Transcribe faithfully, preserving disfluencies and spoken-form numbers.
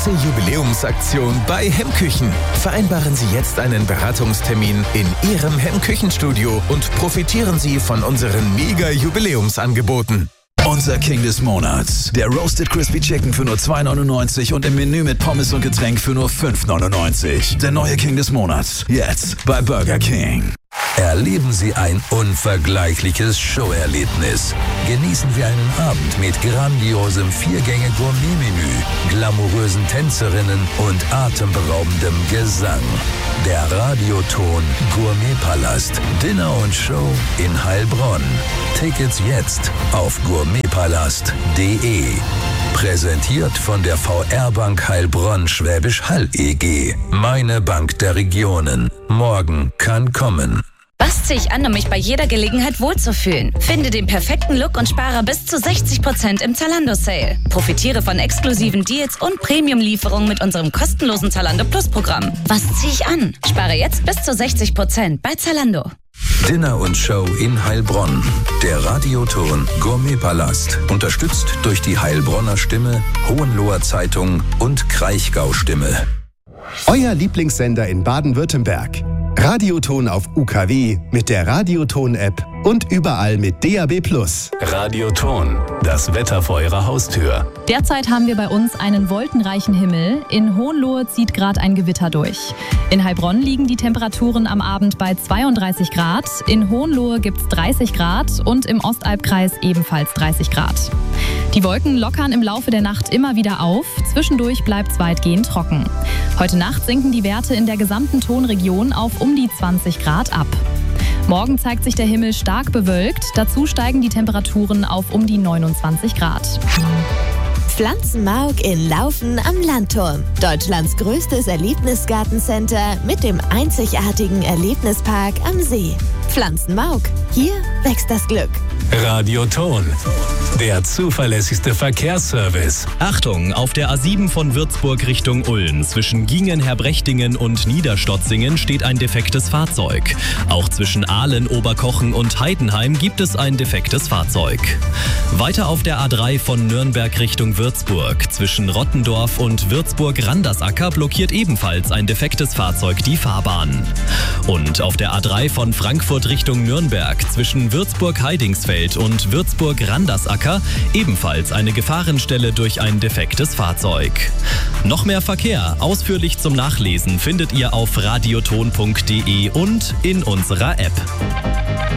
große Jubiläumsaktion bei Hemmküchen. Vereinbaren Sie jetzt einen Beratungstermin in Ihrem Hemmküchenstudio und profitieren Sie von unseren Mega-Jubiläumsangeboten. Unser King des Monats. Der Roasted Crispy Chicken für nur zwei neunundneunzig und im Menü mit Pommes und Getränk für nur fünf neunundneunzig. Der neue King des Monats. Jetzt bei Burger King. Erleben Sie ein unvergleichliches Showerlebnis. Genießen Sie einen Abend mit grandiosem Viergänge-Gourmet-Menü, glamourösen Tänzerinnen und atemberaubendem Gesang. Der Radioton Gourmetpalast. Dinner und Show in Heilbronn. Tickets jetzt auf gourmetpalast punkt de. Präsentiert von der V R-Bank Heilbronn Schwäbisch Hall E G. Meine Bank der Regionen. Morgen kann kommen. Was ziehe ich an, um mich bei jeder Gelegenheit wohlzufühlen? Finde den perfekten Look und spare bis zu sechzig Prozent im Zalando-Sale. Profitiere von exklusiven Deals und Premium-Lieferungen mit unserem kostenlosen Zalando Plus-Programm. Was ziehe ich an? Spare jetzt bis zu sechzig Prozent bei Zalando. Dinner und Show in Heilbronn. Der Radioton Gourmetpalast. Unterstützt durch die Heilbronner Stimme, Hohenloher Zeitung und Kraichgau Stimme. Euer Lieblingssender in Baden-Württemberg. Radioton auf U K W mit der Radioton-App und überall mit D A B plus. Radioton, das Wetter vor Ihrer Haustür. Derzeit haben wir bei uns einen wolkenreichen Himmel. In Hohenlohe zieht gerade ein Gewitter durch. In Heilbronn liegen die Temperaturen am Abend bei zweiunddreißig Grad. In Hohenlohe gibt es dreißig Grad und im Ostalbkreis ebenfalls dreißig Grad. Die Wolken lockern im Laufe der Nacht immer wieder auf. Zwischendurch bleibt es weitgehend trocken. Heute Nacht sinken die Werte in der gesamten Tonregion auf um die zwanzig Grad ab. Morgen zeigt sich der Himmel stark bewölkt. Dazu steigen die Temperaturen auf um die neunundzwanzig Grad. Pflanzenmauk in Laufen am Landturm. Deutschlands größtes Erlebnisgartencenter mit dem einzigartigen Erlebnispark am See. Pflanzenmauk. Hier wächst das Glück. Radioton, der zuverlässigste Verkehrsservice. Achtung, auf der A sieben von Würzburg Richtung Ulm zwischen Giengen, Herbrechtingen und Niederstotzingen steht ein defektes Fahrzeug. Auch zwischen Ahlen, Oberkochen und Heidenheim gibt es ein defektes Fahrzeug. Weiter auf der A drei von Nürnberg Richtung Würzburg zwischen Rottendorf und Würzburg-Randersacker blockiert ebenfalls ein defektes Fahrzeug die Fahrbahn. Und auf der A drei von Frankfurt Richtung Nürnberg zwischen Würzburg-Heidingsfeld und Würzburg-Randersacker ebenfalls eine Gefahrenstelle durch ein defektes Fahrzeug. Noch mehr Verkehr, ausführlich zum Nachlesen, findet ihr auf radioton punkt de und in unserer App.